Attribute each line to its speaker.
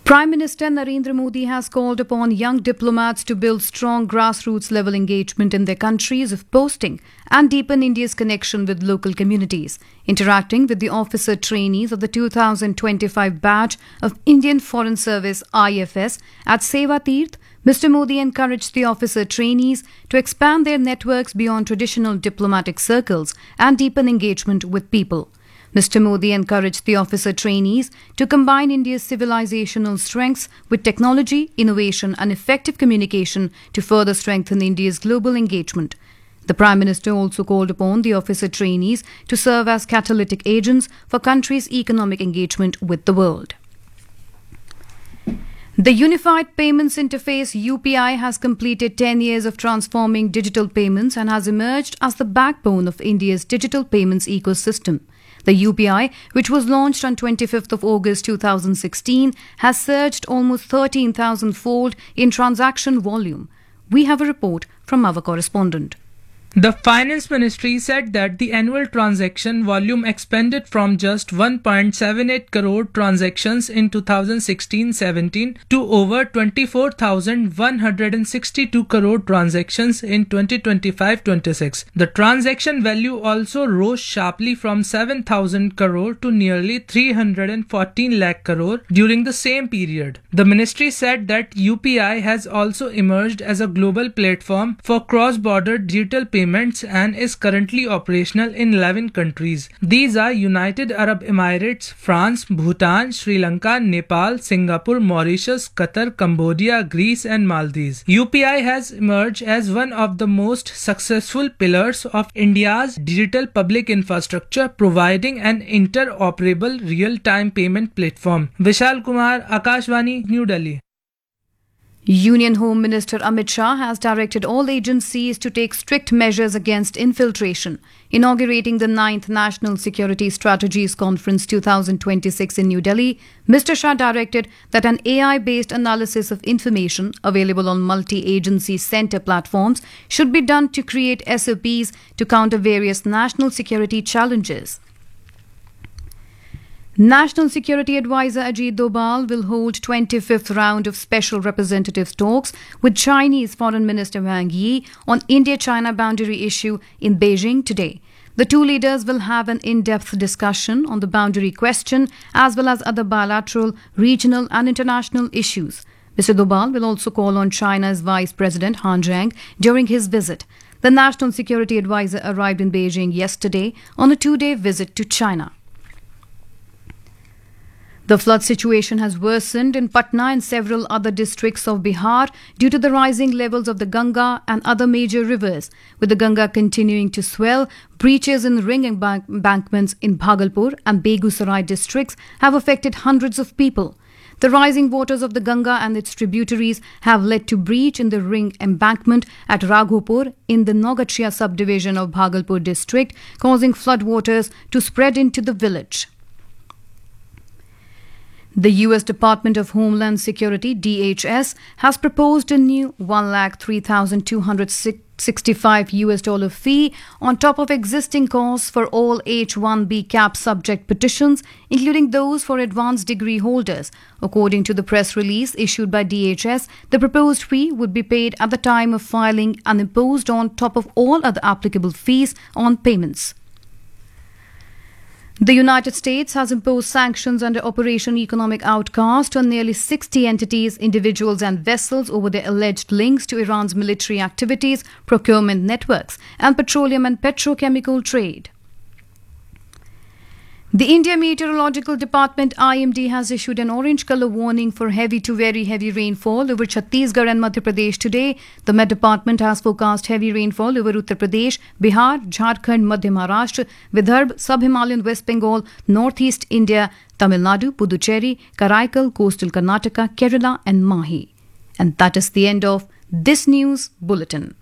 Speaker 1: Prime Minister Narendra Modi has called upon young diplomats to build strong grassroots level engagement in their countries of posting and deepen India's connection with local communities. Interacting with the officer trainees of the 2025 batch of Indian Foreign Service IFS at Seva Tirth, Mr. Modi encouraged the officer trainees to expand their networks beyond traditional diplomatic circles and deepen engagement with people. Mr. Modi encouraged the officer trainees to combine India's civilizational strengths with technology, innovation, and effective communication to further strengthen India's global engagement. The Prime Minister also called upon the officer trainees to serve as catalytic agents for country's economic engagement with the world. The Unified Payments Interface UPI has completed 10 years of transforming digital payments and has emerged as the backbone of India's digital payments ecosystem. The UPI, which was launched on 25th of August 2016, has surged almost 13,000-fold in transaction volume. We have a report from our correspondent.
Speaker 2: The Finance Ministry said that the annual transaction volume expanded from just 1.78 crore transactions in 2016-17 to over 24,162 crore transactions in 2025-26. The transaction value also rose sharply from 7,000 crore to nearly 314 lakh crore during the same period. The ministry said that UPI has also emerged as a global platform for cross-border digital payments and is currently operational in 11 countries. These are United Arab Emirates, France, Bhutan, Sri Lanka, Nepal, Singapore, Mauritius, Qatar, Cambodia, Greece and Maldives. UPI has emerged as one of the most successful pillars of India's digital public infrastructure, providing an interoperable real-time payment platform. Vishal Kumar, Akashvani, New Delhi.
Speaker 1: Union Home Minister Amit Shah has directed all agencies to take strict measures against infiltration. Inaugurating the 9th National Security Strategies Conference 2026 in New Delhi, Mr. Shah directed that an AI-based analysis of information available on multi-agency center platforms should be done to create SOPs to counter various national security challenges. National Security Advisor Ajit Doval will hold 25th round of Special Representatives talks with Chinese Foreign Minister Wang Yi on India-China boundary issue in Beijing today. The two leaders will have an in-depth discussion on the boundary question as well as other bilateral, regional and international issues. Mr. Doval will also call on China's Vice President Han Zheng during his visit. The National Security Advisor arrived in Beijing yesterday on a two-day visit to China. The flood situation has worsened in Patna and several other districts of Bihar due to the rising levels of the Ganga and other major rivers. With the Ganga continuing to swell, breaches in ring embankments in Bhagalpur and Begusarai districts have affected hundreds of people. The rising waters of the Ganga and its tributaries have led to breach in the ring embankment at Raghopur in the Nogachia subdivision of Bhagalpur district, causing floodwaters to spread into the village. The U.S. Department of Homeland Security, DHS, has proposed a new $1,03,265 fee on top of existing costs for all H-1B cap subject petitions, including those for advanced degree holders. According to the press release issued by DHS, the proposed fee would be paid at the time of filing and imposed on top of all other applicable fees on payments. The United States has imposed sanctions under Operation Economic Outcast on nearly 60 entities, individuals and vessels over their alleged links to Iran's military activities, procurement networks and petroleum and petrochemical trade. The India Meteorological Department IMD has issued an orange colour warning for heavy to very heavy rainfall over Chhattisgarh and Madhya Pradesh today. The Met Department has forecast heavy rainfall over Uttar Pradesh, Bihar, Jharkhand, Madhya Maharashtra, Vidarbha, Sub-Himalayan West Bengal, Northeast India, Tamil Nadu, Puducherry, Karaikal, Coastal Karnataka, Kerala and Mahi. And that is the end of this news bulletin.